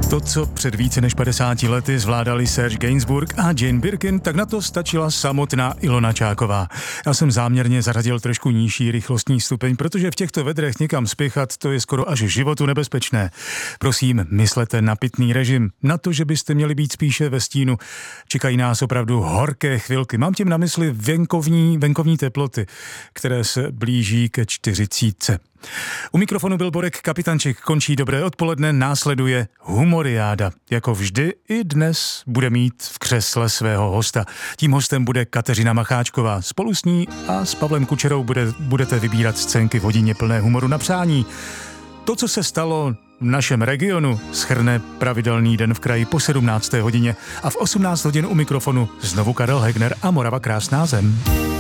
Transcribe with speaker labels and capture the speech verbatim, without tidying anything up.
Speaker 1: To, co před více než padesáti lety zvládali Serge Gainsbourg a Jane Birkin, tak na to stačila samotná Ilona Čáková. Já jsem záměrně zařadil trošku nižší rychlostní stupeň, protože v těchto vedrech někam spěchat, to je skoro až životu nebezpečné. Prosím, myslete na pitný režim, na to, že byste měli být spíše ve stínu. Čekají nás opravdu horké chvilky. Mám tím na mysli venkovní, venkovní teploty, které se blíží ke čtyřicítce. U mikrofonu byl Borek Kapitanček, končí dobré odpoledne, následuje Humoriáda. Jako vždy i dnes bude mít v křesle svého hosta. Tím hostem bude Kateřina Macháčková. Spolu s ní a s Pavlem Kučerou bude, budete vybírat scénky v hodině plné humoru na přání. To, co se stalo v našem regionu, shrne Pravidelný den v kraji po sedmnácté hodině a v osmnáct hodin u mikrofonu znovu Karel Hegner a Morava krásná zem.